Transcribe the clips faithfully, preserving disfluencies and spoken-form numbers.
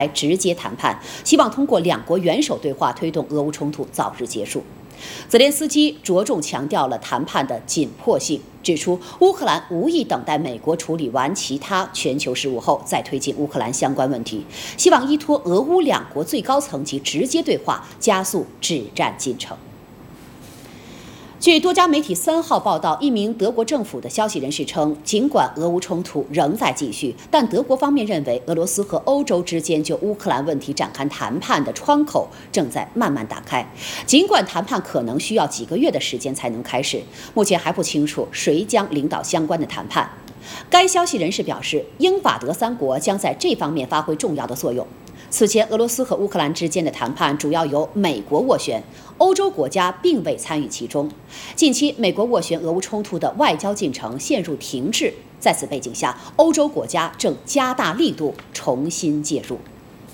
来直接谈判，希望通过两国元首对话推动俄乌冲突早日结束。泽连斯基着重强调了谈判的紧迫性，指出乌克兰无意等待美国处理完其他全球事务后再推进乌克兰相关问题，希望依托俄乌两国最高层级直接对话，加速止战进程。据多家媒体三号报道，一名德国政府的消息人士称，尽管俄乌冲突仍在继续，但德国方面认为俄罗斯和欧洲之间就乌克兰问题展开谈判的窗口正在慢慢打开。尽管谈判可能需要几个月的时间才能开始，目前还不清楚谁将领导相关的谈判。该消息人士表示，英法德三国将在这方面发挥重要的作用。此前，俄罗斯和乌克兰之间的谈判主要由美国斡旋，欧洲国家并未参与其中。近期，美国斡旋俄乌冲突的外交进程陷入停滞，在此背景下，欧洲国家正加大力度重新介入。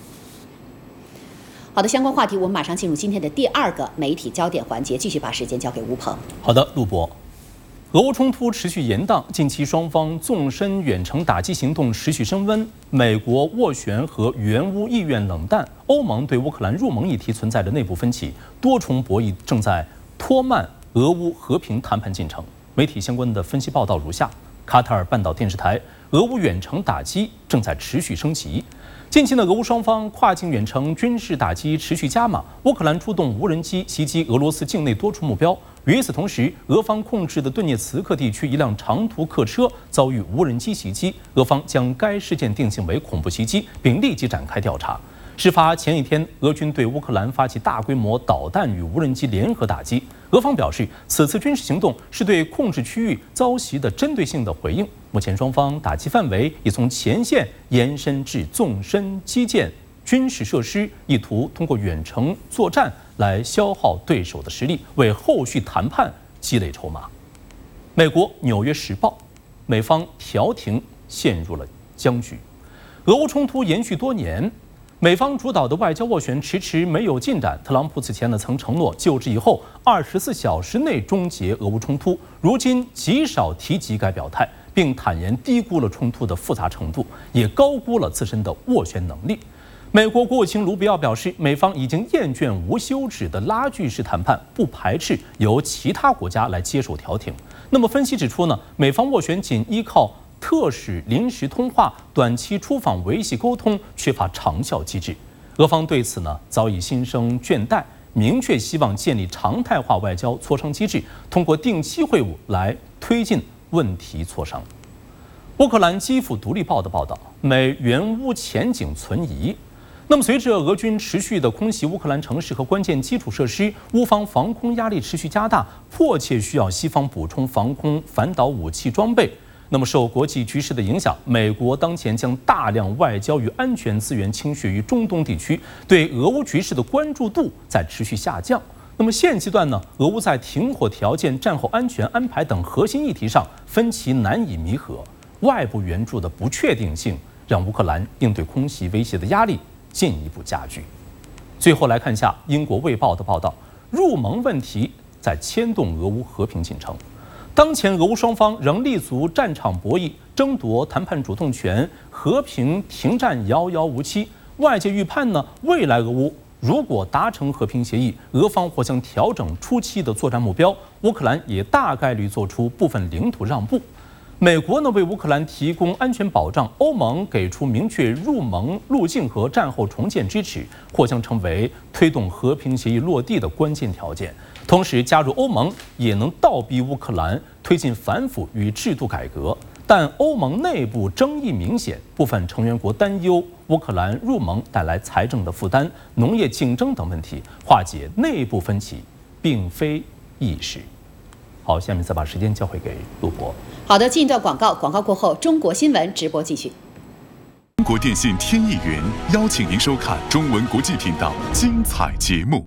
好的，相关话题我们马上进入今天的第二个媒体焦点环节，继续把时间交给吴鹏。 好的，陆博。俄乌冲突持续延宕，近期双方纵深远程打击行动持续升温，美国斡旋和援乌意愿冷淡，欧盟对乌克兰入盟议题存在着内部分歧，多重博弈正在拖慢俄乌和平谈判进程。媒体相关的分析报道如下：卡塔尔半岛电视台，俄乌远程打击正在持续升级。近期呢，俄乌双方跨境远程军事打击持续加码，乌克兰出动无人机袭击俄罗斯境内多处目标。与此同时，俄方控制的顿涅茨克地区一辆长途客车遭遇无人机袭击，俄方将该事件定性为恐怖袭击，并立即展开调查。事发前一天，俄军对乌克兰发起大规模导弹与无人机联合打击。俄方表示，此次军事行动是对控制区域遭袭的针对性的回应。目前，双方打击范围已从前线延伸至纵深基建、军事设施，意图通过远程作战来消耗对手的实力，为后续谈判积累筹码。美国《纽约时报》，美方调停陷入了僵局。俄乌冲突延续多年，美方主导的外交斡旋迟迟没有进展。特朗普此前呢曾承诺就职以后二十四小时内终结俄乌冲突，如今极少提及该表态，并坦言低估了冲突的复杂程度，也高估了自身的斡旋能力。美国国务卿卢比奥表示，美方已经厌倦无休止的拉锯式谈判，不排斥由其他国家来接手调停。那么分析指出呢，美方斡旋仅依靠特使临时通话、短期出访维系沟通，缺乏长效机制。俄方对此呢早已心生倦怠，明确希望建立常态化外交磋商机制，通过定期会晤来推进问题磋商。乌克兰基辅独立报的报道，美援乌前景存疑。那么，随着俄军持续的空袭乌克兰城市和关键基础设施，乌方防空压力持续加大，迫切需要西方补充防空反导武器装备。那么，受国际局势的影响，美国当前将大量外交与安全资源倾泻于中东地区，对俄乌局势的关注度在持续下降。那么现阶段呢，俄乌在停火条件、战后安全安排等核心议题上分歧难以弥合，外部援助的不确定性让乌克兰应对空袭威胁的压力进一步加剧。最后来看一下英国《卫报》的报道，入盟问题在牵动俄乌和平进程。当前俄乌双方仍立足战场博弈，争夺谈判主动权，和平停战遥遥无期。外界预判呢，未来俄乌如果达成和平协议，俄方或将调整初期的作战目标，乌克兰也大概率做出部分领土让步。美国呢为乌克兰提供安全保障，欧盟给出明确入盟路径和战后重建支持，或将成为推动和平协议落地的关键条件。同时，加入欧盟也能倒逼乌克兰推进反腐与制度改革。但欧盟内部争议明显，部分成员国担忧乌克兰入盟带来财政的负担、农业竞争等问题，化解内部分歧并非易事。好，下面再把时间交回给陆博。 好的，进一段广告，广告过后，中国新闻直播继续。 中国电信天翼云邀请您收看中文国际频道精彩节目。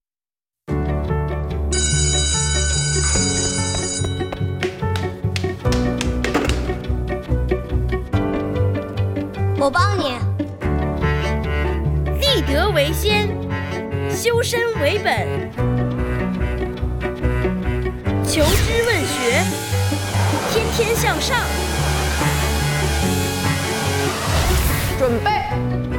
我帮你。 立德为先，修身为本，求知问学，天天向上。 准备。